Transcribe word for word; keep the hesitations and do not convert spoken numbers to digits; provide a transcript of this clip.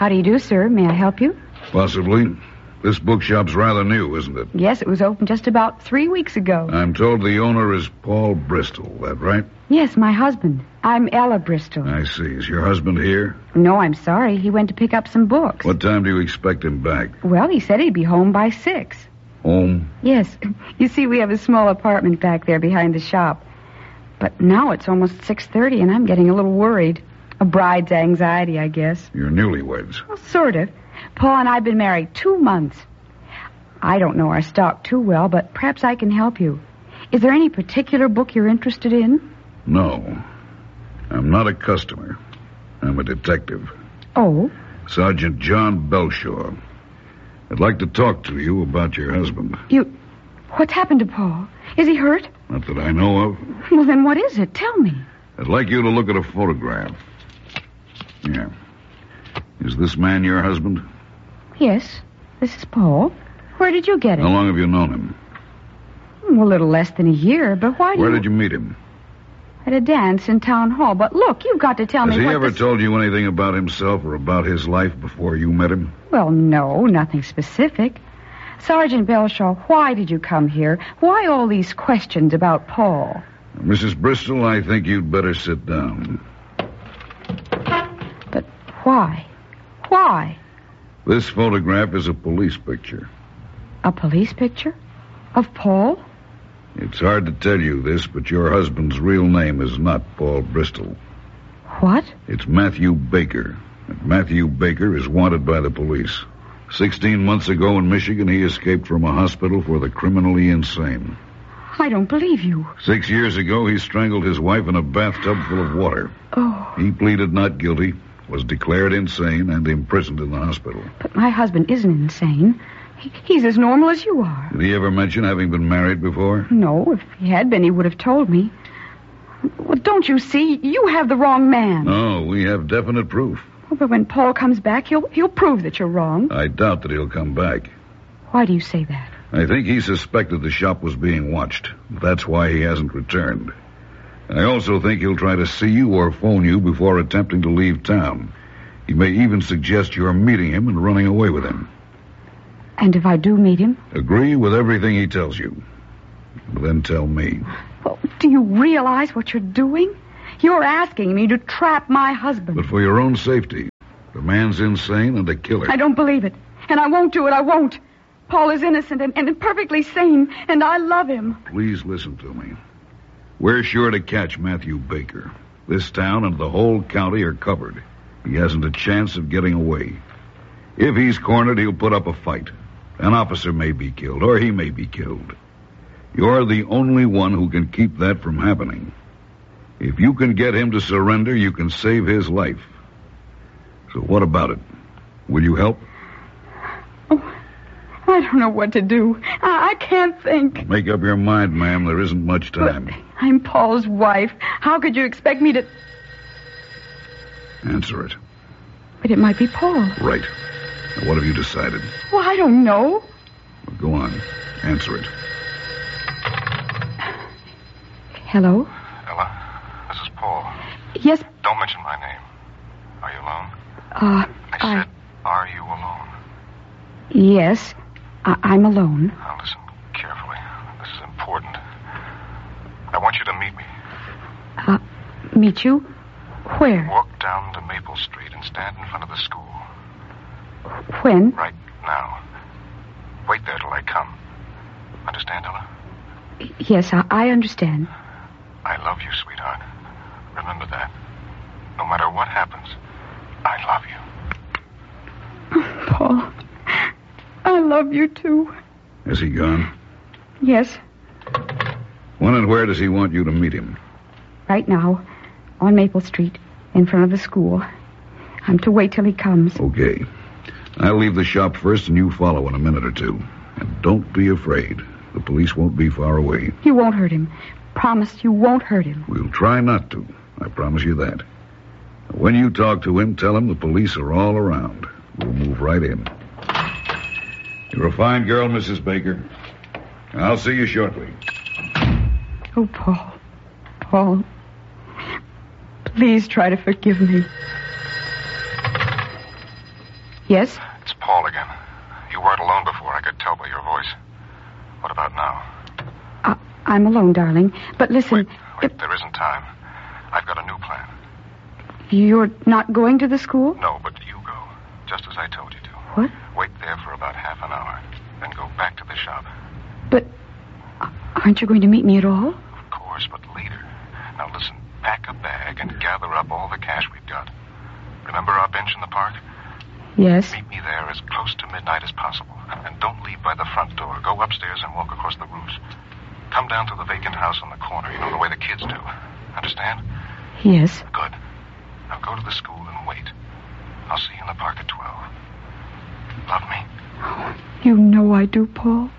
How do you do, sir? May I help you? Possibly. This bookshop's rather new, isn't it? Yes, it was opened just about three weeks ago. I'm told the owner is Paul Bristol. That right? Yes, my husband. I'm Ella Bristol. I see. Is your husband here? No, I'm sorry. He went to pick up some books. What time do you expect him back? Well, he said he'd be home by six. Home? Yes. You see, we have a small apartment back there behind the shop. But now it's almost six thirty, and I'm getting a little worried. A bride's anxiety, I guess. You're newlyweds. Well, sort of. Paul and I have been married two months. I don't know our stock too well, but perhaps I can help you. Is there any particular book you're interested in? No. I'm not a customer. I'm a detective. Oh? Sergeant John Belshaw. I'd like to talk to you about your husband. You... What's happened to Paul? Is he hurt? Not that I know of. Well, then what is it? Tell me. I'd like you to look at a photograph. Yeah. Is this man your husband? Yes. This is Paul. Where did you get it? How long have you known him? Well, a little less than a year, but why do Where you... did you meet him? At a dance in Town Hall. But look, you've got to tell Has me he what ever this... told you anything about himself or about his life before you met him? Well, no, nothing specific. Sergeant Belshaw, why did you come here? Why all these questions about Paul? Missus Bristol, I think you'd better sit down. But why? Why? This photograph is a police picture. A police picture? Of Paul? It's hard to tell you this, but your husband's real name is not Paul Bristol. What? It's Matthew Baker. And Matthew Baker is wanted by the police. Sixteen months ago in Michigan, he escaped from a hospital for the criminally insane. I don't believe you. Six years ago, he strangled his wife in a bathtub full of water. Oh. He pleaded not guilty, was declared insane, and imprisoned in the hospital. But my husband isn't insane. He, he's as normal as you are. Did he ever mention having been married before? No, if he had been, he would have told me. Well, don't you see? You have the wrong man. No, we have definite proof. Oh, but when Paul comes back, he'll he'll prove that you're wrong. I doubt that he'll come back. Why do you say that? I think he suspected the shop was being watched. That's why he hasn't returned. I also think he'll try to see you or phone you before attempting to leave town. He may even suggest you're meeting him and running away with him. And if I do meet him? Agree with everything he tells you. Then tell me. Well, do you realize what you're doing? You're asking me to trap my husband. But for your own safety. The man's insane and a killer. I don't believe it. And I won't do it. I won't. Paul is innocent and, and perfectly sane, and I love him. Please listen to me. We're sure to catch Matthew Baker. This town and the whole county are covered. He hasn't a chance of getting away. If he's cornered, he'll put up a fight. An officer may be killed, or he may be killed. You're the only one who can keep that from happening. If you can get him to surrender, you can save his life. So what about it? Will you help? Oh, I don't know what to do. I, I can't think. Make up your mind, ma'am. There isn't much time. But I'm Paul's wife. How could you expect me to... Answer it. But it might be Paul. Right. Now, what have you decided? Well, I don't know. Well, go on. Answer it. Hello? Ella, this is Paul. Yes. Don't mention my name. Are you alone? Uh, I I... said, are you alone? Yes. I- I'm alone. Now listen carefully. This is important. I want you to meet me. Uh, meet you? Where? Walk down to Maple Street and stand in front of the school. When? Right now. Wait there till I come. Understand, Ella? Yes, I, I understand. I love you, sweetheart. Remember that. No matter what happens, I love you. Paul, I love you too. Is he gone? Yes, When and where does he want you to meet him? right now, on Maple Street, in front of the school. I'm to wait till he comes. Okay. I'll leave the shop first and you follow in a minute or two. And don't be afraid. The police won't be far away. You won't hurt him. Promise you won't hurt him. We'll try not to. I promise you that. When you talk to him, tell him the police are all around. We'll move right in. You're a fine girl, Missus Baker. I'll see you shortly. Oh, Paul. Paul. Please try to forgive me. Yes? It's Paul again. You weren't alone before. I could tell by your voice. What about now? Uh, I'm alone, darling. But listen... Wait, wait, there isn't time. I've got a new plan. You're not going to the school? No, but you go. Just as I told you to. What? Wait there for about half an hour. Then go back to the shop. But aren't you going to meet me at all? Of course, but later. Now listen, pack a bag and gather up all the cash we've got. Remember our bench in the park? Yes. Meet me there as close to midnight as possible. And don't leave by the front door. Go upstairs and walk across the roofs. Come down to the vacant house on the corner. You know the way the kids do. Understand? Yes. Good. Now go to the school and wait. I'll see you in the park at twelve. Love me? Oh, you know I do, Paul.